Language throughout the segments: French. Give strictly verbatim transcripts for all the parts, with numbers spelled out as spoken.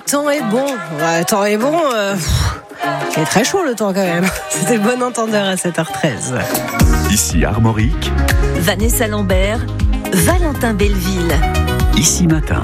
temps est bon. Ouais, le temps est bon. Euh... Il est très chaud le temps quand même. C'était bon entendeur à sept heures treize. Ici Armorique. Vanessa Lambert, Valentin Belleville. Ici Matin.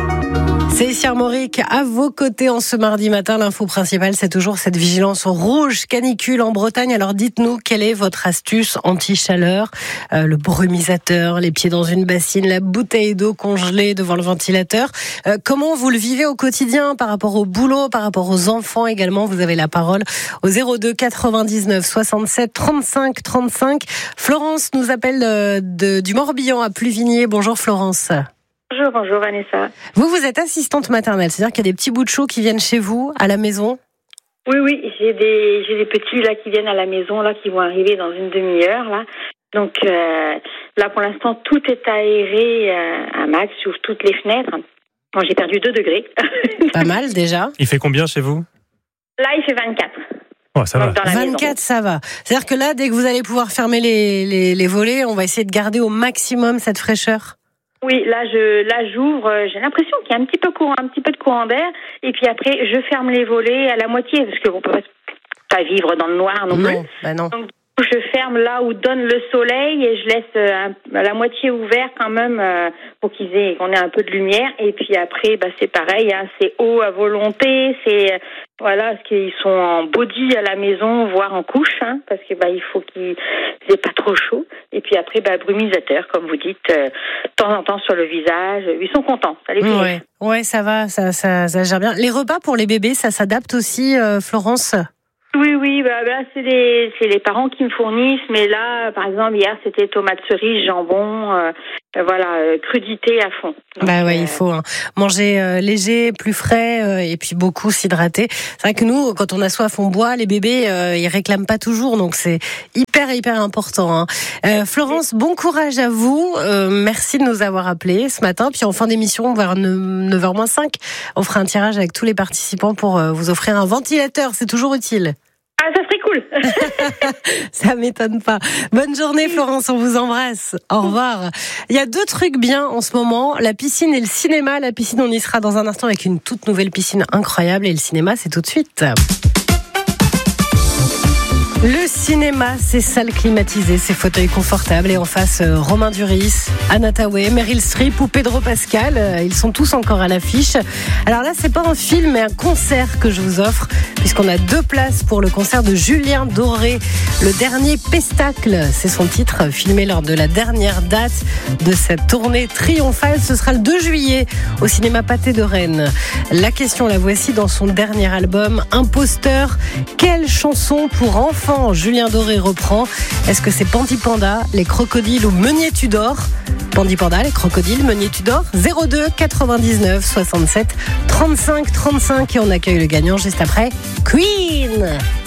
C'est ici Armorique, à vos côtés en ce mardi matin. L'info principale, c'est toujours cette vigilance rouge canicule en Bretagne. Alors dites-nous, quelle est votre astuce anti-chaleur ? euh, Le brumisateur, les pieds dans une bassine, la bouteille d'eau congelée devant le ventilateur. Euh, comment vous le vivez au quotidien par rapport au boulot, par rapport aux enfants également ? Vous avez la parole au zéro deux quatre-vingt-dix-neuf soixante-sept trente-cinq trente-cinq. Florence nous appelle de, du Morbihan à Pluvigné. Bonjour Florence. Bonjour, bonjour Vanessa. Vous, vous êtes assistante maternelle, c'est-à-dire qu'il y a des petits bouts de chou qui viennent chez vous, à la maison ? Oui, oui, j'ai des j'ai des petits là qui viennent à la maison, là qui vont arriver dans une demi-heure, là. Donc euh, là, pour l'instant, tout est aéré euh, à max, j'ouvre toutes les fenêtres. Bon, j'ai perdu deux degrés. Pas mal déjà. Il fait combien chez vous ? Là, il fait vingt-quatre. Oh, ça Donc, va. dans la vingt-quatre, maison. ça va. C'est-à-dire que là, dès que vous allez pouvoir fermer les, les, les volets, on va essayer de garder au maximum cette fraîcheur. Oui, là je là j'ouvre, euh, j'ai l'impression qu'il y a un petit peu courant, un petit peu de courant d'air, et puis après je ferme les volets à la moitié parce qu'on peut pas, pas vivre dans le noir non, plus. Non, bah non. Donc je ferme là où donne le soleil et je laisse euh, un, la moitié ouvert quand même euh, pour qu'ils aient qu'on ait un peu de lumière. Et puis après bah c'est pareil, hein, c'est eau à volonté, c'est euh, voilà, parce qu'ils sont en body à la maison, voire en couche, hein, parce que bah il faut qu'ils aient pas trop chaud. Et puis après bah brumisateur, comme vous dites, euh, de temps en temps sur le visage. Ils sont contents, ça les fait. Ouais, ouais, ça va, ça, ça, ça gère bien. Les repas pour les bébés, ça s'adapte aussi, euh, Florence ? Oui, oui, bah, bah, c'est les, c'est les parents qui me fournissent, mais là, par exemple, hier, c'était tomates cerises, jambon, euh, euh, voilà, euh, crudité à fond. Donc, bah ouais, euh... il faut hein. manger euh, léger, plus frais, euh, et puis beaucoup s'hydrater. C'est vrai que nous, quand on a soif, on boit. Les bébés, euh, ils réclament pas toujours, donc c'est hyper, hyper important. Hein. Euh, Florence, bon courage à vous. Euh, merci de nous avoir appelés ce matin. Puis en fin d'émission, vers neuf heures moins cinq, on fera un tirage avec tous les participants pour euh, vous offrir un ventilateur. C'est toujours utile. Ah, ça serait cool. Ça m'étonne pas. Bonne journée Florence, on vous embrasse. Au revoir. Il y a deux trucs bien en ce moment, la piscine et le cinéma. La piscine, on y sera dans un instant avec une toute nouvelle piscine incroyable, et le cinéma, c'est tout de suite. Le cinéma, c'est salle climatisée, c'est fauteuils confortables, et en face, euh, Romain Duris, Anna Tawai, Meryl Streep ou Pedro Pascal, euh, ils sont tous encore à l'affiche. Alors là, c'est pas un film, mais un concert que je vous offre, puisqu'on a deux places pour le concert de Julien Doré, le dernier Pestacle, c'est son titre, filmé lors de la dernière date de cette tournée triomphale. Ce sera le deux juillet au cinéma Pathé de Rennes. La question, la voici dans son dernier album, Imposteur. Quelle chanson pour enfants Julien Doré reprend? Est-ce que c'est Pandi Panda, les crocodiles ou Meunier Tudor? Pandi Panda, les crocodiles, Meunier Tudor. Zéro deux quatre-vingt-dix-neuf soixante-sept trente-cinq trente-cinq, et on accueille le gagnant juste après Queen.